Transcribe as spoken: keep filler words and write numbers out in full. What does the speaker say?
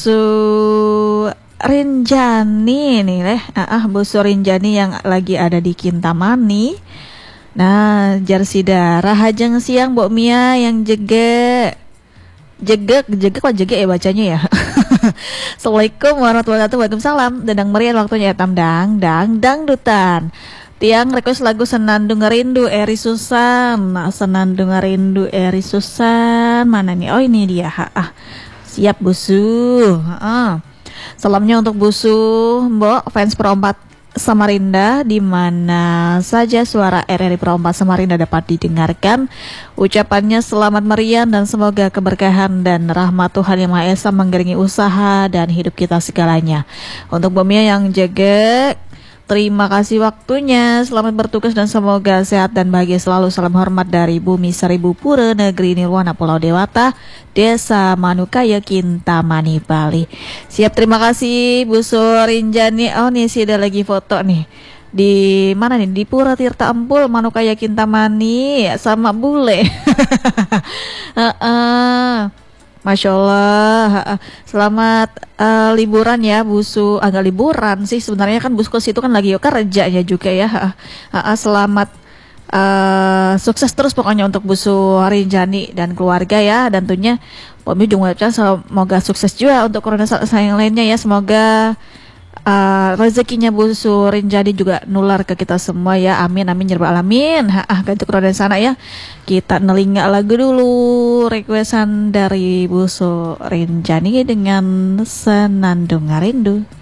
Busu Rinjani nih leh, ah, ah Busu Rinjani yang lagi ada di Kintamani. Nah, Jarsida Rahajeng siang Mbok Mia yang jege jegek jegek kok jege ya bacanya ya. Assalamualaikum warahmatullahi wabarakatuh. Waalaikumsalam. Dadang merian waktunya ya tam dang dang dangdutan. Tiang request lagu Senandung Rindu Eri Susan. Nah, Senandung Rindu Eri Susan. Mana nih? Oh, ini dia. Ha, ah. Siap Busu. Ah. Salamnya untuk Busu, Mbok, fans perempat Samarinda di mana saja suara R R I Perempat Samarinda dapat didengarkan. Ucapannya selamat meriah dan semoga keberkahan dan rahmat Tuhan Yang Maha Esa mengiringi usaha dan hidup kita segalanya. Untuk Bomia yang jaga, terima kasih waktunya. Selamat bertugas dan semoga sehat dan bahagia selalu. Salam hormat dari Bumi Seribu Pura, Negeri Nirwana, Pulau Dewata, Desa Manukaya, Kintamani, Bali. Siap, terima kasih Bu Surinjani. Oh nih sih ada lagi foto nih. Di mana nih? Di Pura Tirta Empul, Manukaya, Kintamani sama bule. uh-uh. Masya Allah, selamat uh, liburan ya Busu. Agak liburan sih sebenarnya kan Buskus itu kan lagi kerja ya juga ya. Uh, uh, selamat uh, sukses terus pokoknya untuk Busu Rinjani dan keluarga ya. Dan tentunya Pomi juga mengucapkan semoga sukses juga untuk corona yang lainnya ya. Semoga Uh, rezekinya Bu Surinjani juga nular ke kita semua ya. Amin amin ya rabbal alamin. Ah ganti kroden sana ya. Kita nelinga lagu dulu requestan dari Bu Surinjani dengan Senandung Rindu.